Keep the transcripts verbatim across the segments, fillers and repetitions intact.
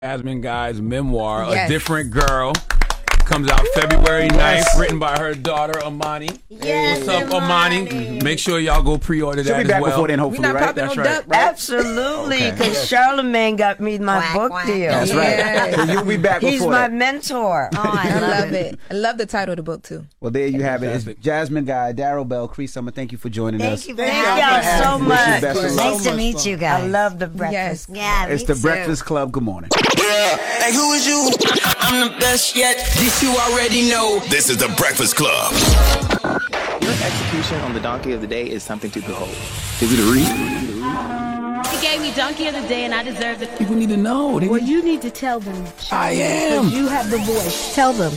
Jasmine Guy's memoir, Yes. A Different Girl, comes out February ninth, written by her daughter, Amani. Yes, What's up, Amani? Amani. Make sure y'all go pre-order She'll that be as back well. before then, We hopefully, not right? popping That's no right. duck, right? Absolutely, Okay. because Charlemagne got me my Quack, book quack. deal. That's Yes. right. So you'll be back He's before my that. mentor. Oh, I I love, love it. it. I love the title of the book too. Well, there you have it. It's Fantastic. Jasmine Guy, Daryl Bell, Cree Summer. Thank you for joining us. Thank you for Thank having y'all us. so Wish you much. best of luck. Nice to meet you guys. I love the breakfast. Yes. Yeah, It's me the too. Breakfast Club. Good morning. Hey, who is you? I'm the best yet. This you already know. This is the Breakfast Club. Your execution on the donkey of the day is something to behold. Is it a read? He gave me Donkey of the Day, and I deserve it. People need to know. They Well, need- you need to tell them. I am. You have the voice. Tell them.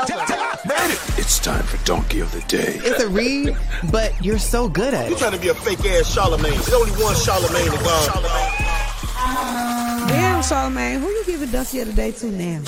It's time for Donkey of the Day. It's a read, but you're so good at it. Trying to be a fake ass Charlemagne. There's only one Charlemagne to go. Damn, Charlemagne, who you giving Donkey of the Day to now?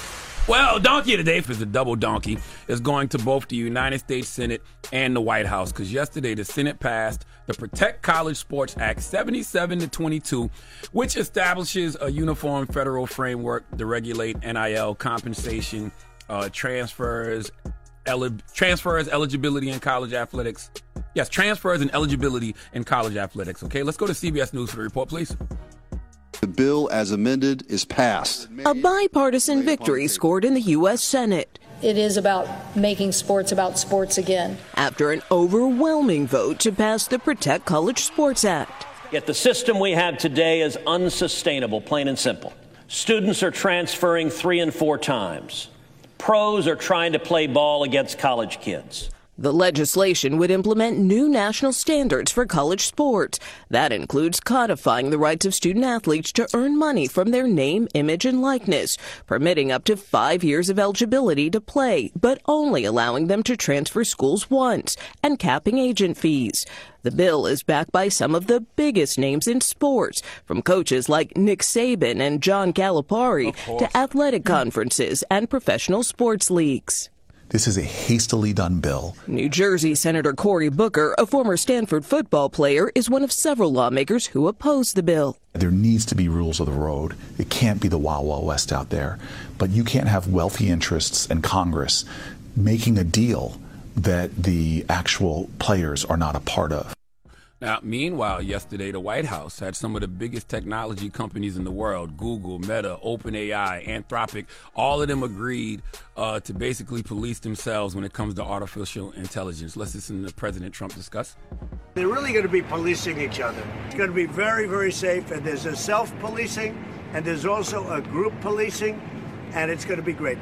Well, Donkey of the Day, if it's a double donkey, is going to both the United States Senate and the White House. Because yesterday the Senate passed the Protect College Sports Act seventy-seven to twenty-two, which establishes a uniform federal framework to regulate N I L compensation, uh, transfers, eli- transfers, eligibility in college athletics. Yes, transfers and eligibility in college athletics. Okay, let's go to C B S News for the report, please. The bill as amended is passed. A bipartisan victory scored in the U S Senate It is about making sports about sports again. after an overwhelming vote to pass the Protect College Sports Act. Yet the system we have today is unsustainable, plain and simple. Students are transferring three and four times. Pros are trying to play ball against college kids. The legislation would implement new national standards for college sports. That includes codifying the rights of student athletes to earn money from their name, image, and likeness, permitting up to five years of eligibility to play, but only allowing them to transfer schools once, and capping agent fees. The bill is backed by some of the biggest names in sports, from coaches like Nick Saban and John Calipari to athletic conferences and professional sports leagues. This is a hastily done bill. New Jersey Senator Cory Booker, a former Stanford football player, is one of several lawmakers who oppose the bill. There needs to be rules of the road. It can't be the Wild Wild West out there. But you can't have wealthy interests in Congress making a deal that the actual players are not a part of. Now, meanwhile, yesterday, the White House had some of the biggest technology companies in the world, Google, Meta, OpenAI, Anthropic, all of them agreed uh, to basically police themselves when it comes to artificial intelligence. Let's listen to President Trump discuss. They're really going to be policing each other. It's going to be very, very safe. And there's a self-policing, and there's also a group policing, and it's going to be great.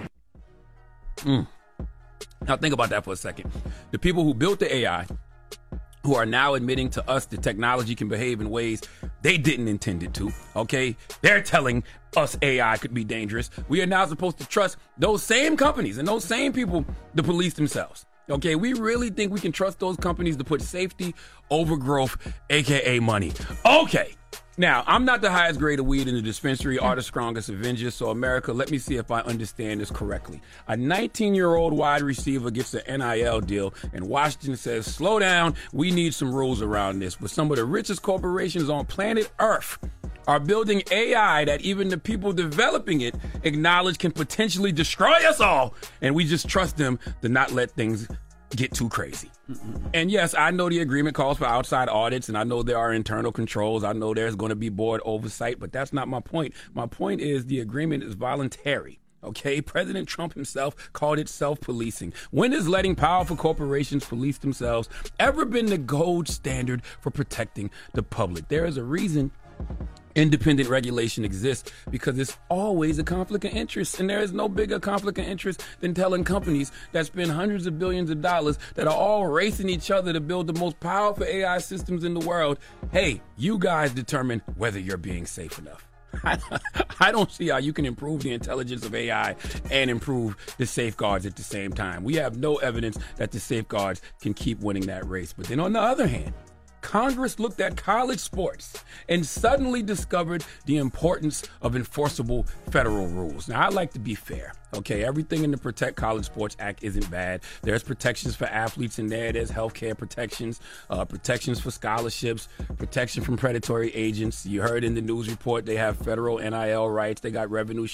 Mm. Now, think about that for a second. The people who built the A I, who are now admitting to us that technology can behave in ways they didn't intend it to, okay? They're telling us A I could be dangerous. We are now supposed to trust those same companies and those same people to police themselves, okay? We really think we can trust those companies to put safety over growth, a k a money. Okay. Now, I'm not the highest grade of weed in the dispensary or the strongest Avenger, so America, let me see if I understand this correctly. A nineteen-year-old wide receiver gets an N I L deal, and Washington says, slow down, we need some rules around this. But some of the richest corporations on planet Earth are building A I that even the people developing it acknowledge can potentially destroy us all, and we just trust them to not let things get too crazy. And yes, I know the agreement calls for outside audits, and I know there are internal controls. I know there's going to be board oversight, but that's not my point. My point is the agreement is voluntary. Okay, President Trump himself called it self-policing. When has letting powerful corporations police themselves ever been the gold standard for protecting the public? There is a reason independent regulation exists, because it's always a conflict of interest, and there is no bigger conflict of interest than telling companies that spend hundreds of billions of dollars that are all racing each other to build the most powerful A I systems in the world, hey, you guys determine whether you're being safe enough. I don't see how you can improve the intelligence of A I and improve the safeguards at the same time. We have no evidence that the safeguards can keep winning that race. But then on the other hand, Congress looked at college sports and suddenly discovered the importance of enforceable federal rules. Now, I like to be fair. Okay, everything in the Protect College Sports Act isn't bad. There's protections for athletes in there. There's health care protections, uh, protections for scholarships, protection from predatory agents. You heard in the news report they have federal N I L rights. They got revenue